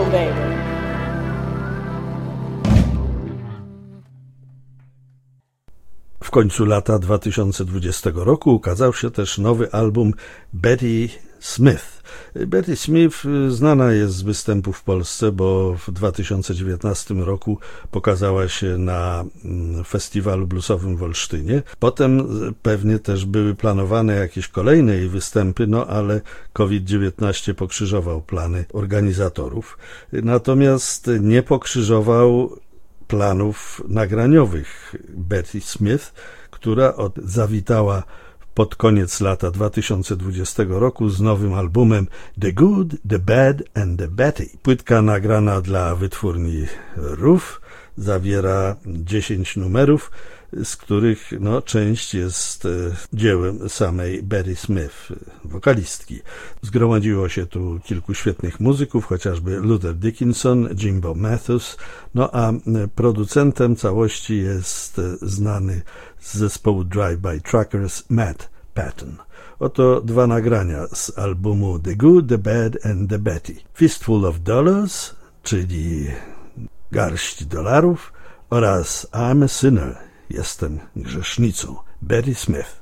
on, baby. W końcu lata 2020 roku ukazał się też nowy album Betty Smith. Betty Smith znana jest z występów w Polsce, bo w 2019 roku pokazała się na festiwalu bluesowym w Olsztynie. Potem pewnie też były planowane jakieś kolejne jej występy, no ale COVID-19 pokrzyżował plany organizatorów. Natomiast nie pokrzyżował planów nagraniowych Betty Smith, która zawitała pod koniec lata 2020 roku z nowym albumem The Good, The Bad and The Betty. Płytka nagrana dla wytwórni Roof zawiera 10 numerów, z których część jest dziełem samej Betty Smith, wokalistki. Zgromadziło się tu kilku świetnych muzyków, chociażby Luther Dickinson, Jimbo Mathus, a producentem całości jest znany z zespołu Drive-By Truckers Matt Patton. Oto dwa nagrania z albumu The Good, The Bad and The Betty. Fistful of Dollars, czyli garść dolarów, oraz I'm a Sinner, jestem grzesznicą, Betty Smith.